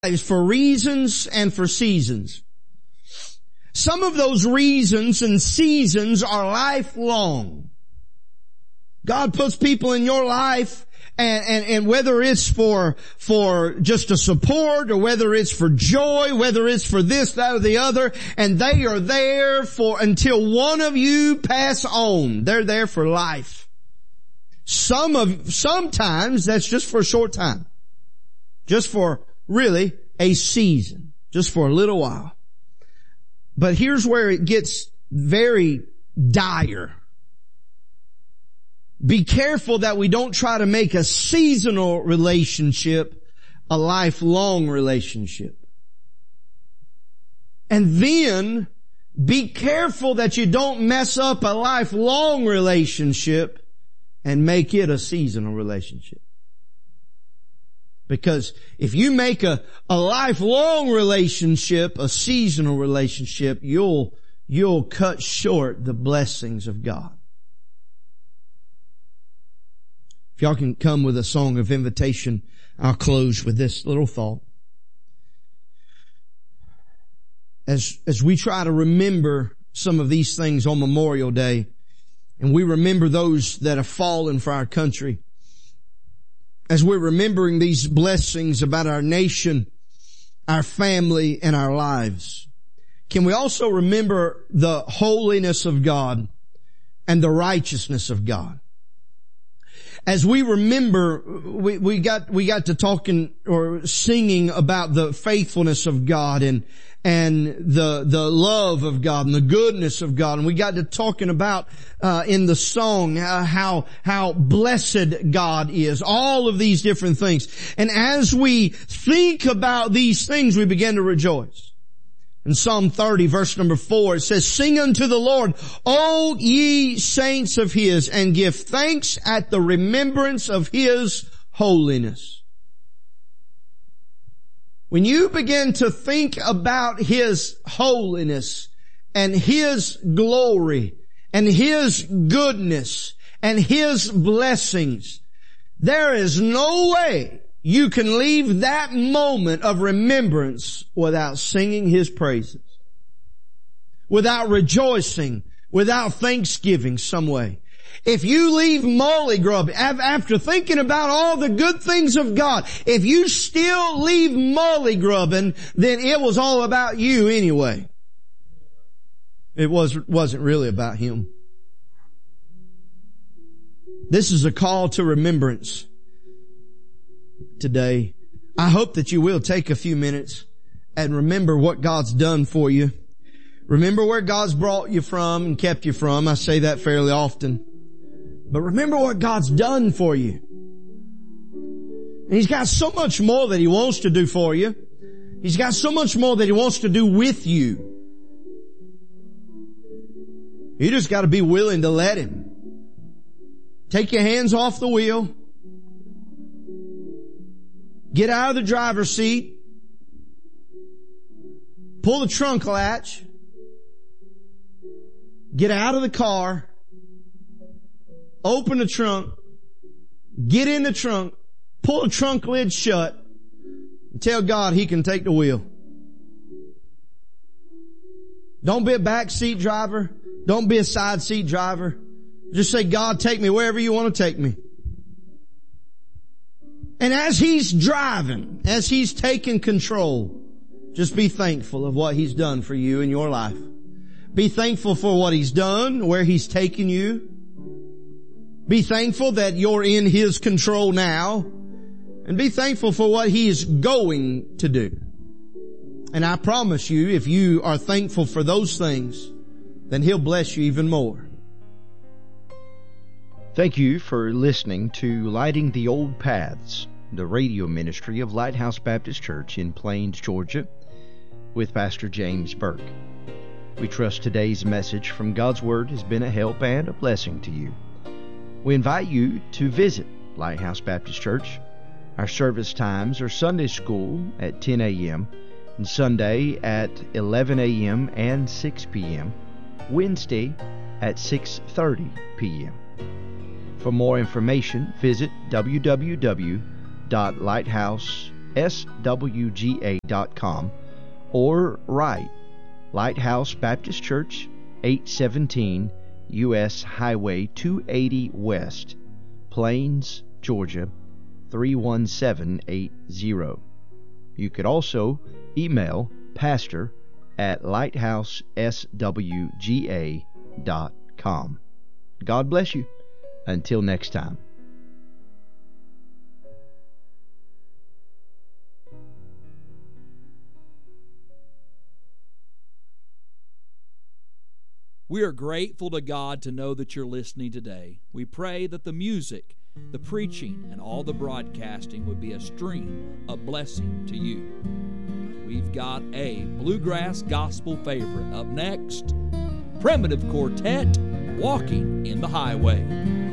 for reasons and for seasons. Some of those reasons and seasons are lifelong. God puts people in your life, and whether it's for just a support, or whether it's for joy, whether it's for this, that, or the other, and they are there until one of you pass on. They're there for life. Sometimes that's just for a short time. Just for really a season. Just for a little while. But here's where it gets very dire. Be careful that we don't try to make a seasonal relationship a lifelong relationship. And then be careful that you don't mess up a lifelong relationship and make it a seasonal relationship. Because if you make a lifelong relationship a seasonal relationship, you'll cut short the blessings of God. If y'all can come with a song of invitation, I'll close with this little thought. As we try to remember some of these things on Memorial Day, and we remember those that have fallen for our country, as we're remembering these blessings about our nation, our family, and our lives, can we also remember the holiness of God and the righteousness of God? As we remember, we got to talking or singing about the faithfulness of God and the love of God and the goodness of God. And we got to talking about, in the song, how blessed God is. All of these different things. And as we think about these things, we begin to rejoice. In Psalm 30, verse number 4, it says, "Sing unto the Lord, O ye saints of His, and give thanks at the remembrance of His holiness." When you begin to think about His holiness and His glory and His goodness and His blessings, there is no way you can leave that moment of remembrance without singing His praises, without rejoicing, without thanksgiving some way. If you leave molly grubbing, after thinking about all the good things of God, if you still leave molly grubbing, then it was all about you anyway. It wasn't really about Him. This is a call to remembrance today. I hope that you will take a few minutes and remember what God's done for you. Remember where God's brought you from and kept you from. I say that fairly often. But remember what God's done for you. And He's got so much more that He wants to do for you. He's got so much more that He wants to do with you. You just got to be willing to let Him. Take your hands off the wheel. Get out of the driver's seat. Pull the trunk latch. Get out of the car. Open the trunk. Get in the trunk. Pull the trunk lid shut. And tell God He can take the wheel. Don't be a back seat driver. Don't be a side seat driver. Just say, God, take me wherever you want to take me. And as He's driving, as He's taking control, just be thankful of what He's done for you in your life. Be thankful for what He's done, where He's taken you. Be thankful that you're in His control now. And be thankful for what He is going to do. And I promise you, if you are thankful for those things, then He'll bless you even more. Thank you for listening to Lighting the Old Paths, the radio ministry of Lighthouse Baptist Church in Plains, Georgia, with Pastor James Burke. We trust today's message from God's Word has been a help and a blessing to you. We invite you to visit Lighthouse Baptist Church. Our service times are Sunday school at 10 a.m., and Sunday at 11 a.m. and 6 p.m., Wednesday at 6:30 p.m. For more information, visit www.lighthouse.org. lighthouseswga.com, or write Lighthouse Baptist Church, 817 U.S. Highway 280 West, Plains, Georgia, 31780. You could also email pastor at lighthouseswga.com. God bless you. Until next time. We are grateful to God to know that you're listening today. We pray that the music, the preaching, and all the broadcasting would be a stream of blessing to you. We've got a bluegrass gospel favorite up next. Primitive Quartet, Walking in the Highway.